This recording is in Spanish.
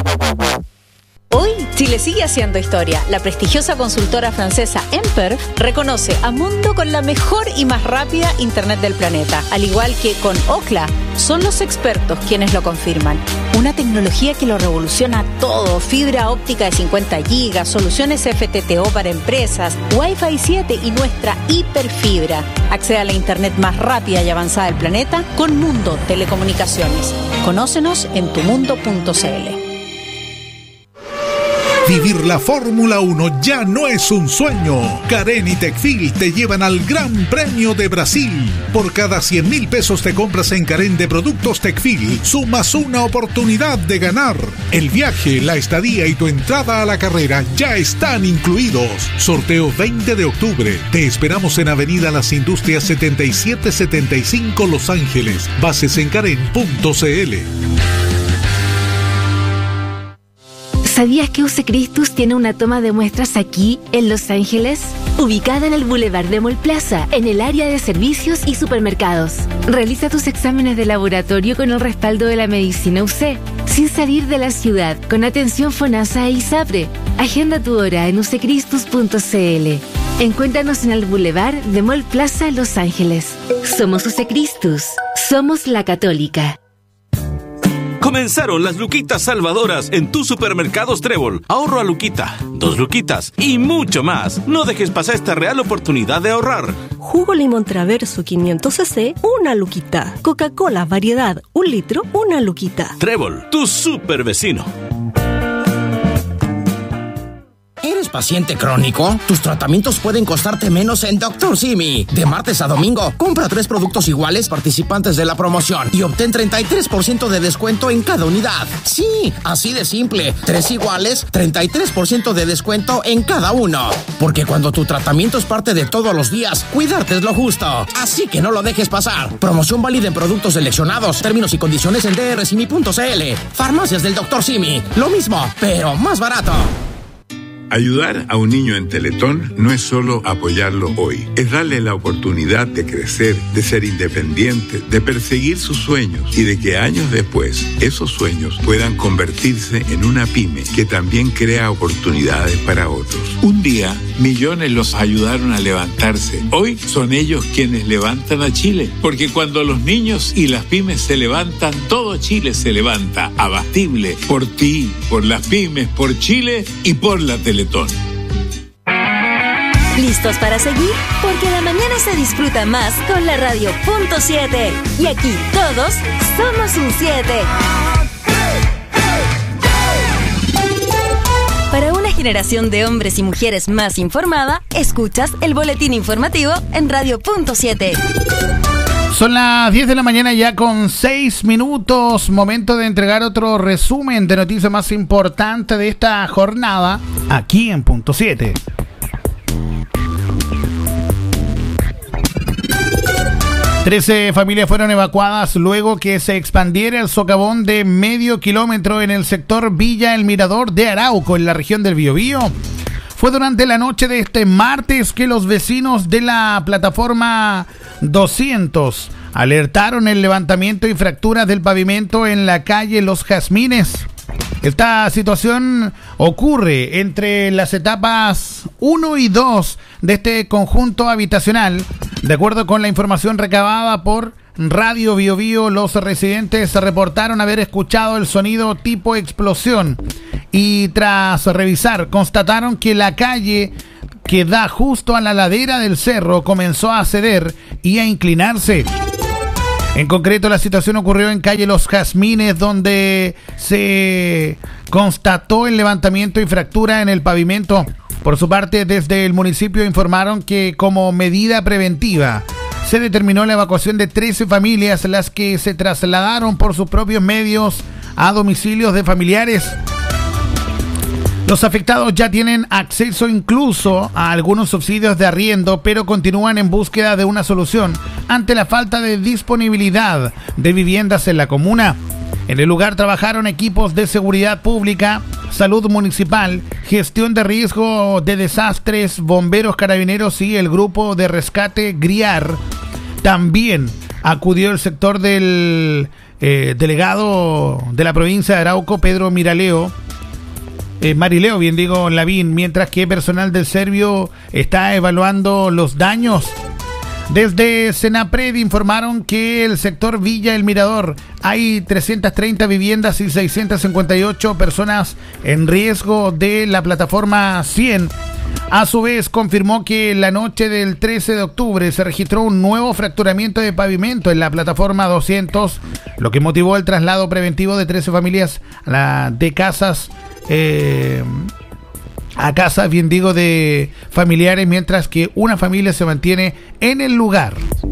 Hoy, Chile sigue haciendo historia. La prestigiosa consultora francesa Emper reconoce a Mundo con la mejor y más rápida Internet del planeta. Al igual que con Ookla, son los expertos quienes lo confirman. Una tecnología que lo revoluciona todo. Fibra óptica de 50 gigas, soluciones FTTO para empresas, Wi-Fi 7 y nuestra hiperfibra. Accede a la Internet más rápida y avanzada del planeta con Mundo Telecomunicaciones. Conócenos en tumundo.cl. Vivir la Fórmula 1 ya no es un sueño. Karen y Tecfil te llevan al Gran Premio de Brasil. Por cada 100,000 pesos te compras en Karen de productos Tecfil, sumas una oportunidad de ganar. El viaje, la estadía y tu entrada a la carrera ya están incluidos. Sorteo 20 de octubre. Te esperamos en Avenida Las Industrias 7775 Los Ángeles. Bases en karen.cl. ¿Sabías que UC Christus tiene una toma de muestras aquí, en Los Ángeles? Ubicada en el Boulevard de Mall Plaza, en el área de servicios y supermercados. Realiza tus exámenes de laboratorio con el respaldo de la medicina UC, sin salir de la ciudad, con atención FONASA e ISAPRE. Agenda tu hora en ucchristus.cl. Encuéntranos en el Boulevard de Mall Plaza, Los Ángeles. Somos UC Christus. Somos la Católica. Comenzaron las luquitas salvadoras en tus supermercados Trébol. Ahorro a luquita, 2 luquitas y mucho más. No dejes pasar esta real oportunidad de ahorrar. Jugo limón Traverso 500 cc, 1 luquita. Coca-Cola variedad 1 litro, 1 luquita. Trébol, tu super vecino. ¿Eres paciente crónico? Tus tratamientos pueden costarte menos en Dr. Simi. De martes a domingo, compra 3 productos iguales participantes de la promoción y obtén 33% de descuento en cada unidad. Sí, así de simple. 3 iguales, 33% de descuento en cada uno. Porque cuando tu tratamiento es parte de todos los días, cuidarte es lo justo. Así que no lo dejes pasar. Promoción válida en productos seleccionados. Términos y condiciones en drsimi.cl. Farmacias del Dr. Simi. Lo mismo, pero más barato. Ayudar a un niño en Teletón no es solo apoyarlo hoy, es darle la oportunidad de crecer, de ser independiente, de perseguir sus sueños y de que años después esos sueños puedan convertirse en una pyme que también crea oportunidades para otros. Un día, millones los ayudaron a levantarse. Hoy son ellos quienes levantan a Chile, porque cuando los niños y las pymes se levantan, todo Chile se levanta. Abatible por ti, por las pymes, por Chile y por la Teletón. ¿Listos para seguir? Porque la mañana se disfruta más con la radio.7. Y aquí todos somos un 7. Para una generación de hombres y mujeres más informada, escuchas el boletín informativo en radio.7. Son las 10 de la mañana ya con 6 minutos. Momento de entregar otro resumen de noticias más importante de esta jornada aquí en Punto 7. Trece familias fueron evacuadas luego que se expandiera el socavón de medio kilómetro en el sector Villa El Mirador de Arauco, en la región del Biobío. Fue durante la noche de este martes que los vecinos de la plataforma 200 alertaron el levantamiento y fracturas del pavimento en la calle Los Jazmines. Esta situación ocurre entre las etapas 1 y 2 de este conjunto habitacional. De acuerdo con la información recabada por Radio Biobío, los residentes reportaron haber escuchado el sonido tipo explosión y tras revisar constataron que la calle que da justo a la ladera del cerro comenzó a ceder y a inclinarse. En concreto, la situación ocurrió en calle Los Jazmines, donde se constató el levantamiento y fractura en el pavimento. Por su parte, desde el municipio informaron que como medida preventiva se determinó la evacuación de 13 familias, las que se trasladaron por sus propios medios a domicilios de familiares. Los afectados ya tienen acceso incluso a algunos subsidios de arriendo, pero continúan en búsqueda de una solución ante la falta de disponibilidad de viviendas en la comuna. En el lugar trabajaron equipos de seguridad pública, salud municipal, gestión de riesgo de desastres, bomberos, carabineros y el grupo de rescate GRIAR. También acudió el sector del delegado de la provincia de Arauco, Pedro Marileo Lavín, mientras que personal del Servio está evaluando los daños. Desde Senapred informaron que el sector Villa El Mirador hay 330 viviendas y 658 personas en riesgo de la plataforma 100. A su vez, confirmó que la noche del 13 de octubre se registró un nuevo fracturamiento de pavimento en la plataforma 200, lo que motivó el traslado preventivo de 13 familias de casas a casas, de familiares, mientras que una familia se mantiene en el lugar.